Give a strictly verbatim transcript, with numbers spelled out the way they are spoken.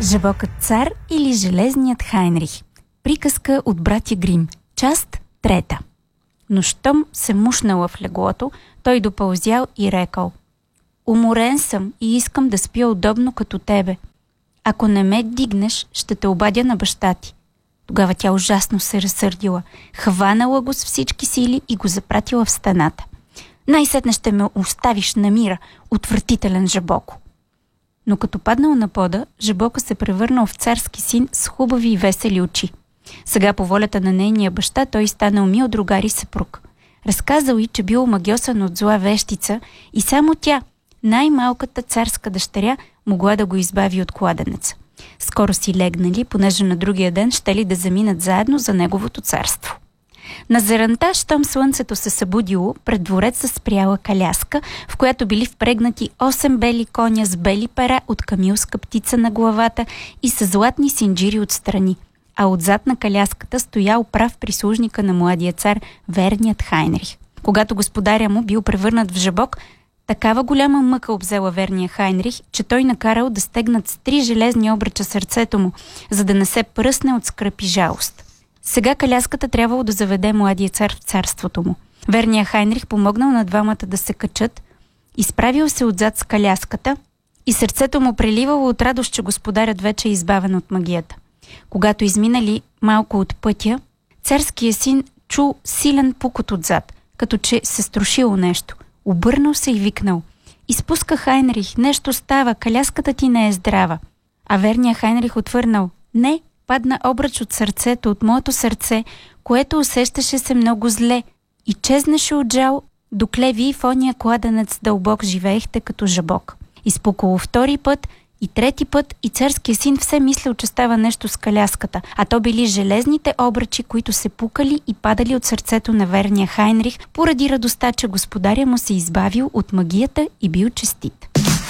Жабокът цар или железният Хайнрих. Приказка от братя Грим. Част трета. Но щом се мушнала в леглото, той допълзял и рекал: уморен съм и искам да спя удобно като тебе. Ако не ме дигнеш, ще те обадя на баща ти. Тогава тя ужасно се разсърдила, хванала го с всички сили и го запратила в стената. Най-сетне ще ме оставиш на мира, отвратителен Жабоко. Но като паднал на пода, Жабока се превърнал в царски син с хубави и весели очи. Сега по волята на нейния баща той станал мил другар и съпруг. Разказал й, че бил омагьосан от зла вещица и само тя, най-малката царска дъщеря, могла да го избави от кладенеца. Скоро си легнали, понеже на другия ден щели да заминат заедно за неговото царство. На заранта, щом слънцето се събудило, пред двореца спряла каляска, в която били впрегнати осем бели коня с бели пера от камилска птица на главата и с златни синджири отстрани, а отзад на каляската стоял прав прислужника на младия цар, верният Хайнрих. Когато господаря му бил превърнат в жабок, такава голяма мъка обзела верния Хайнрих, че той накарал да стегнат с три железни обръча сърцето му, за да не се пръсне от скръп и жалост. Сега каляската трябвало да заведе младия цар в царството му. Верният Хайнрих помогнал на двамата да се качат, изправил се отзад с каляската и сърцето му преливало от радост, че господарят вече е избавен от магията. Когато изминали малко от пътя, царският син чул силен пукот отзад, като че се струшило нещо. Обърнал се и викнал: изпуска, Хайнрих, нещо става, каляската ти не е здрава. А верният Хайнрих отвърнал: не, падна обръч от сърцето, от моето сърце, което усещаше се много зле и чезнеше от жал, докле вие в ония кладенец дълбок живеехте като жабок. Изпукало втори път и трети път и царския син все мислил, че става нещо с каляската, а то били железните обръчи, които се пукали и падали от сърцето на верния Хайнрих, поради радостта, че господаря му се избавил от магията и бил честит.